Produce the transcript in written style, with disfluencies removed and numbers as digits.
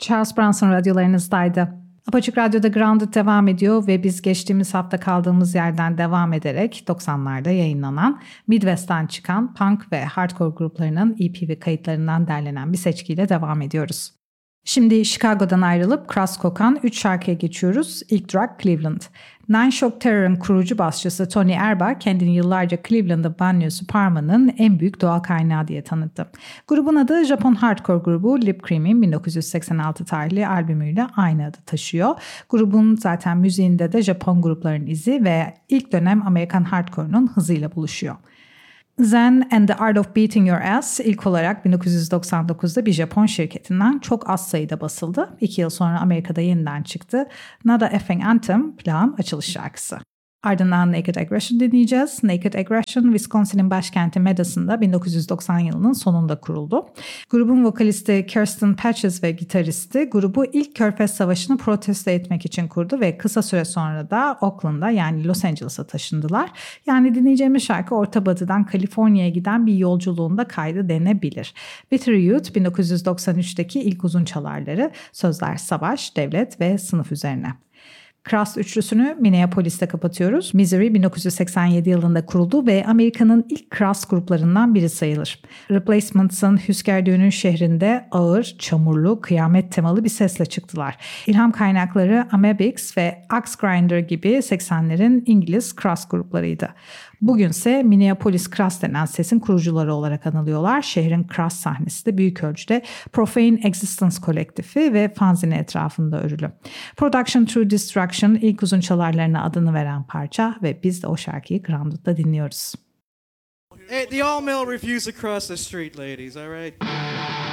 Charles Bronson radyolarınızdaydı. Apaçık Radyo'da Grounded devam ediyor ve biz geçtiğimiz hafta kaldığımız yerden devam ederek 90'larda yayınlanan Midwest'ten çıkan punk ve hardcore gruplarının EP ve kayıtlarından derlenen bir seçkiyle devam ediyoruz. Şimdi Chicago'dan ayrılıp Crust kokan 3 şarkıya geçiyoruz. İlk durak Cleveland. Nine Shock Terror'ın kurucu basçısı Tony Erba kendini yıllarca Cleveland'ın banyosu Parma'nın en büyük doğal kaynağı diye tanıttı. Grubun adı Japon hardcore grubu Lip Cream'in 1986 tarihli albümüyle aynı adı taşıyor. Grubun zaten müziğinde de Japon grupların izi ve ilk dönem Amerikan hardcore'unun hızıyla buluşuyor. Zen and the Art of Beating Your Ass ilk olarak 1999'da bir Japon şirketinden çok az sayıda basıldı. 2 yıl sonra Amerika'da yeniden çıktı. Nada Effing Anthem plağın açılış şarkısı. Ardından Naked Aggression dinleyeceğiz. Naked Aggression, Wisconsin'in başkenti Madison'da 1990 yılının sonunda kuruldu. Grubun vokalisti Kirsten Patches ve gitaristi grubu ilk Körfez Savaşı'nı protesto etmek için kurdu ve kısa süre sonra da Oakland'a yani Los Angeles'a taşındılar. Yani dinleyeceğimiz şarkı Orta Batı'dan Kaliforniya'ya giden bir yolculuğunda kaydı denebilir. Bitter Youth 1993'teki ilk uzun çalarları, sözler savaş, devlet ve sınıf üzerine. Crust üçlüsünü Minneapolis'te kapatıyoruz. Misery 1987 yılında kuruldu ve Amerika'nın ilk crust gruplarından biri sayılır. Replacements'ın Hüskerdüğünün şehrinde ağır, çamurlu, kıyamet temalı bir sesle çıktılar. İlham kaynakları Amebix ve Axe Grinder gibi 80'lerin İngiliz crust gruplarıydı. Bugünse Minneapolis Crust denen sesin kurucuları olarak anılıyorlar. Şehrin crust sahnesi de büyük ölçüde Profane Existence kolektifi ve fanzine etrafında örülü. Production Through Destruction ilk uzun çalarlarına adını veren parça ve biz de o şarkıyı Grounded'da dinliyoruz. Hey, the all-male refuse to cross the street, ladies, all right?